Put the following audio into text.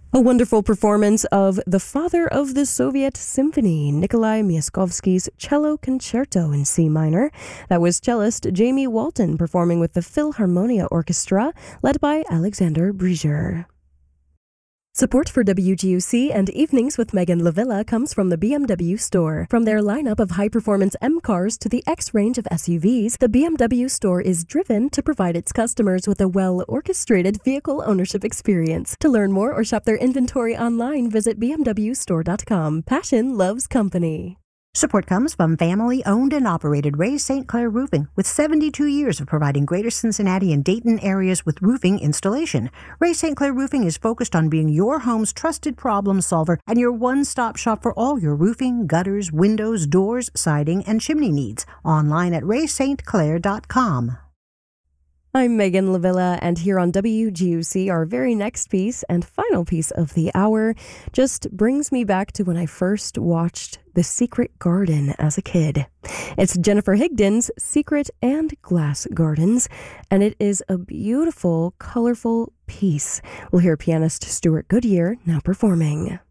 A wonderful performance of the father of the Soviet Symphony, Nikolai Myaskovsky's Cello Concerto in C minor. That was cellist Jamie Walton performing with the Philharmonia Orchestra, led by Alexander Briger. Support for WGUC and Evenings with Megan Lavilla comes from the BMW Store. From their lineup of high-performance M cars to the X range of SUVs, the BMW Store is driven to provide its customers with a well-orchestrated vehicle ownership experience. To learn more or shop their inventory online, visit bmwstore.com. Passion loves company. Support comes from family-owned and operated Ray St. Clair Roofing, with 72 years of providing Greater Cincinnati and Dayton areas with roofing installation. Ray St. Clair Roofing is focused on being your home's trusted problem solver and your one-stop shop for all your roofing, gutters, windows, doors, siding, and chimney needs. Online at raystclair.com. I'm Megan Lavilla, and here on WGUC, our very next piece and final piece of the hour just brings me back to when I first watched The Secret Garden as a kid. It's Jennifer Higdon's Secret and Glass Gardens, and it is a beautiful, colorful piece. We'll hear pianist Stuart Goodyear now performing.